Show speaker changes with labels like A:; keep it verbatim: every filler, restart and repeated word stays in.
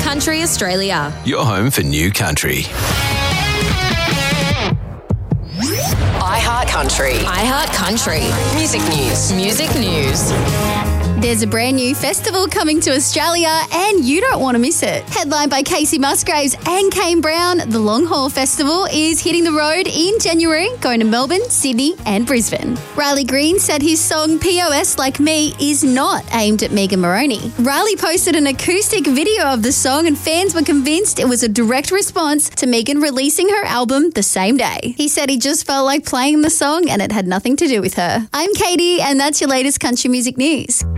A: Country Australia.
B: Your home for new country.
C: iHeart Country.
A: iHeart Country.
C: Music news.
A: Music news.
D: There's a brand new festival coming to Australia and you don't want to miss it. Headlined by Casey Musgraves and Kane Brown, the Long Haul Festival is hitting the road in January, going to Melbourne, Sydney and Brisbane. Riley Green said his song P O S Like Me is not aimed at Megan Moroney. Riley posted an acoustic video of the song and fans were convinced it was a direct response to Megan releasing her album the same day. He said he just felt like playing the song and it had nothing to do with her. I'm Katie and that's your latest country music news.